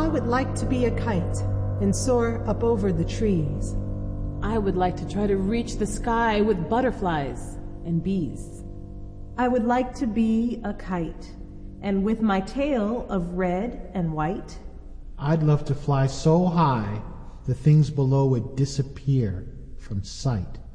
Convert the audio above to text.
I would like to be a kite and soar up over the trees. I would like to try to reach the sky with butterflies and bees. I would like to be a kite, and with my tail of red and white. I'd love to fly so high the things below would disappear from sight.